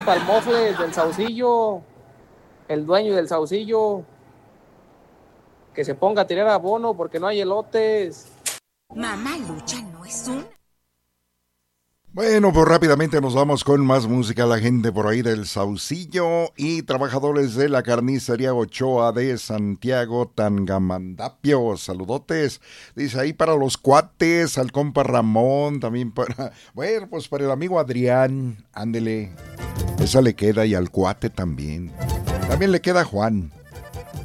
Para el mofle del Saucillo, el dueño del Saucillo, que se ponga a tirar abono porque no hay elotes. Mamá Lucha no es un... Bueno, pues rápidamente nos vamos con más música. La gente por ahí del Saucillo y trabajadores de la carnicería Ochoa de Santiago Tangamandapio. Saludotes. Dice ahí para los cuates, al compa Ramón, también para... Bueno, pues para el amigo Adrián, ándele. Esa le queda y al cuate también. También le queda a Juan.